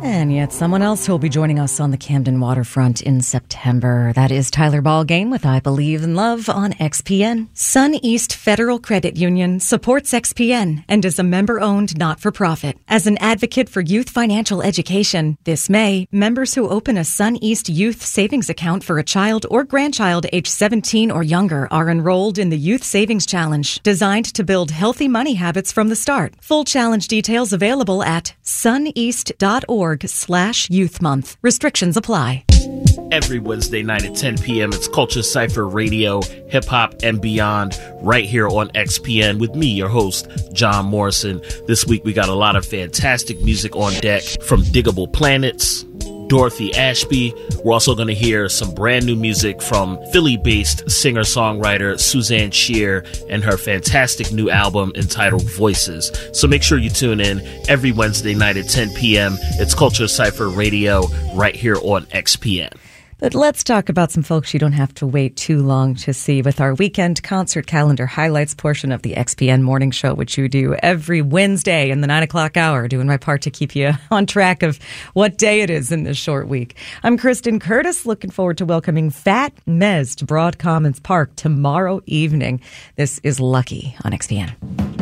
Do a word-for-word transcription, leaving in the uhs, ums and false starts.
And yet someone else who will be joining us on the Camden waterfront in September. That is Tyler Ballgame with I Believe in Love on X P N. Sun East Federal Credit Union supports X P N and is a member-owned not-for-profit. As an advocate for youth financial education, this May, members who open a Sun East Youth Savings account for a child or grandchild age seventeen or younger are enrolled in the Youth Savings Challenge, designed to build healthy money habits from the start. Full challenge details available at suneast.org slash youth month. Restrictions apply. Every Wednesday night at ten p.m. it's Culture Cypher Radio, hip hop and beyond, right here on X P N with me, your host, John Morrison. This week we got a lot of fantastic music on deck from Diggable Planets, Dorothy Ashby. We're also going to hear some brand new music from Philly-based singer-songwriter Suzanne Shear and her fantastic new album entitled Voices. So make sure you tune in every Wednesday night at ten p.m. It's Culture Cypher Radio right here on X P N. But let's talk about some folks you don't have to wait too long to see with our weekend concert calendar highlights portion of the X P N morning show, which you do every Wednesday in the nine o'clock hour, doing my part to keep you on track of what day it is in this short week. I'm Kristen Curtis, looking forward to welcoming Fat Mez to Broad Commons Park tomorrow evening. This is Lucky on X P N.